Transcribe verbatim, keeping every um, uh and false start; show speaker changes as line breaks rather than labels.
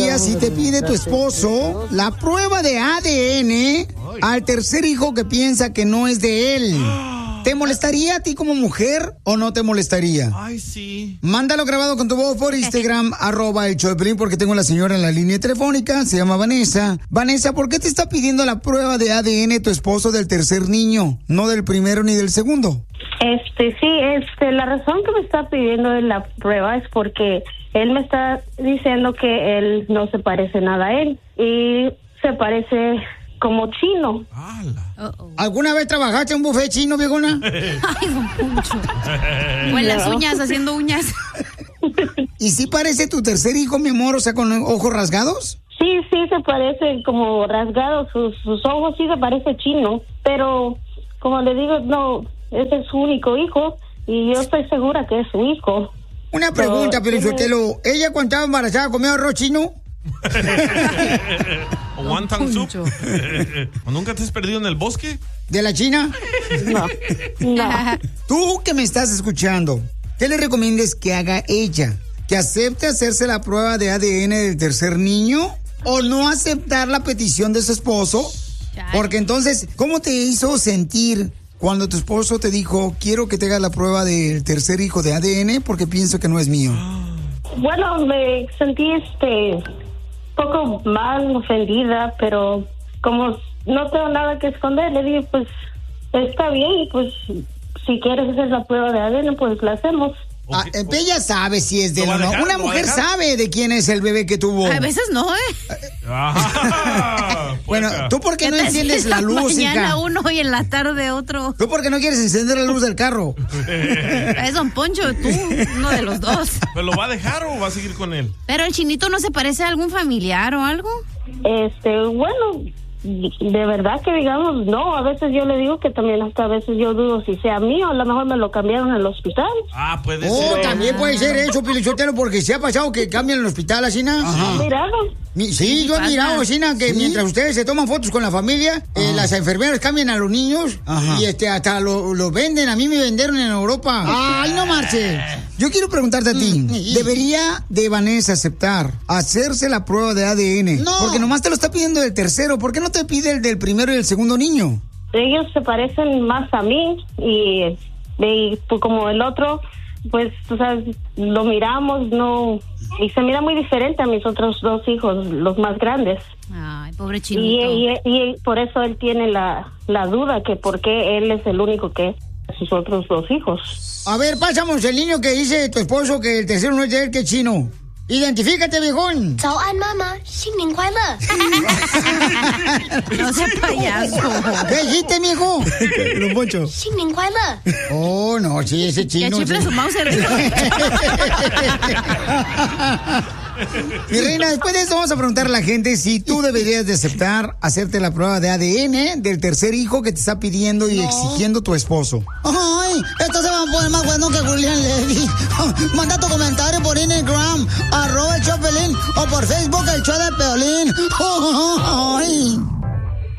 pasaría si te pide tu esposo la prueba de A D N al tercer hijo que piensa que no es de él? ¿Te molestaría a ti como mujer o no te molestaría?
Ay, sí.
Mándalo grabado con tu voz por Instagram, arroba el show de Piolín, porque tengo a la señora en la línea telefónica, se llama Vanessa. Vanessa, ¿por qué te está pidiendo la prueba de A D N tu esposo del tercer niño, no del primero ni del segundo?
Este, sí, este, la razón que me está pidiendo la prueba es porque él me está diciendo que él no se parece nada a él y se parece como chino.
Uh-oh. ¿Alguna vez trabajaste en un buffet chino, viejona?
Ay, don Poncho. O en las uñas, haciendo uñas.
¿Y sí parece tu tercer hijo, mi amor, o sea, con ojos rasgados?
Sí, sí, se parece como rasgados, sus, sus ojos sí se parece chino, pero como le digo, no, ese es su único hijo y yo estoy segura que es su hijo.
Una pregunta, pero
tiene...
Sotelo, ¿ella cuando estaba embarazada comía arroz chino?
¿O wonton soup? ¿O nunca te has perdido en el bosque?
¿De la China?
No, no.
Tú que me estás escuchando, ¿qué le recomiendas que haga ella? ¿Que acepte hacerse la prueba de A D N del tercer niño? ¿O no aceptar la petición de su esposo? Porque entonces, ¿cómo te hizo sentir cuando tu esposo te dijo, quiero que te hagas la prueba del tercer hijo de A D N porque pienso que no es mío?
Bueno, me sentí este poco mal, ofendida, pero como no tengo nada que esconder, le dije, pues está bien, pues si quieres hacer la prueba de A D N, pues la hacemos.
Ah, ella sabe si es de él o no. Una mujer sabe de quién es el bebé que tuvo.
A veces no, ¿eh?
Ah, bueno, ¿tú por qué no enciendes la luz, hija?
Mañana uno y en la tarde otro.
¿Tú por qué no quieres encender la luz del carro?
Es don Poncho, tú, uno de los dos.
¿Pero lo va a dejar o va a seguir con él?
¿Pero el chinito no se parece a algún familiar o algo?
Este, bueno, de verdad que digamos, no, a veces yo le digo que también hasta a veces yo dudo si sea mío, a lo mejor me lo cambiaron en el hospital.
Ah, puede
oh,
ser.
Oh, también puede ser eso, Pilichotero, porque se ha pasado que cambian el hospital, así, ¿no?
Ajá. ¿Mirado?
Mi, sí, yo he mirado, así, que ¿sí? Mientras ustedes se toman fotos con la familia, eh, las enfermeras cambian a los niños. Ajá. Y este hasta los lo venden, a mí me vendieron en Europa. ¡Ay, no marche! Yo quiero preguntarte a ti, ¿debería de Vanessa aceptar hacerse la prueba de A D N? No. Porque nomás te lo está pidiendo el tercero, ¿por qué no te pide el del primero y el segundo niño?
Ellos se parecen más a mí y, y pues, como el otro, pues, tú sabes, lo miramos, no, y se mira muy diferente a mis otros dos hijos, los más grandes.
Ay, pobre chinito.
Y, y, y por eso él tiene la, la duda que por qué él es el único que es sus otros dos hijos.
A ver, pasamos el niño que dice tu esposo que el tercero no es de él, que es chino. Identifícate, viejón.
早安，妈妈，新年快乐。
No sea payaso.
¿Qué dijiste, mijo?
Don Poncho. 新年快乐。
Oh, no, sí, ese chino.
Que chifle su mouse.
Mi reina, después de eso vamos a preguntar a la gente si tú deberías de aceptar hacerte la prueba de A D N del tercer hijo que te está pidiendo y no. exigiendo tu esposo. Ay, esto se va a poner más bueno que Julián Levy. Manda tu comentario por Instagram, arroba el show de Piolín, o por Facebook el show de Piolín. Ay.